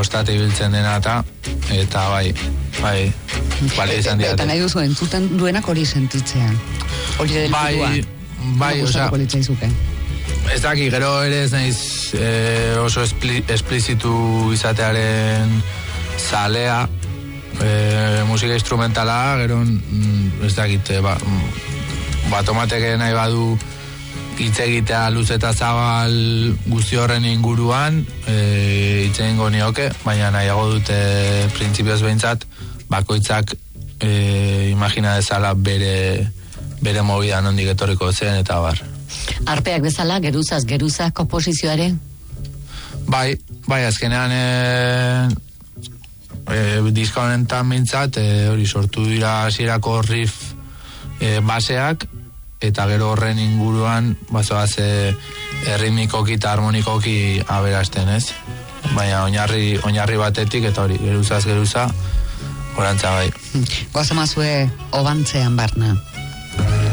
kostate ibiltzen dena eta bai, bale izan dira. Eta nahi duzu, entzuten duenak hori sentitzean. Hori den bai, osea, ez daki, gero ere ez naiz oso esplizitu izatearen zalea, musika instrumentala, gero ez dakit, tomateke nahi badu hitz egitea luz eta zabal guzti horren inguruan, hitz egingo nioke, baina nahiago dute printzipioz behintzat, bakoitzak imagina dezala bere movida nondik etorriko zen eta bar. Arpeak bezala, geruzaz geruza komposizioare? Bai, azkenean diska honetan mintzat, hori sortu dira hasierako riff baseak, eta gero horren inguruan bazoaz ritmikoki eta harmonikoki aberasten, ez? Baina oinarri batetik eta hori, geruzaz geruza, orantza bai. Goazamazue obantzean barna.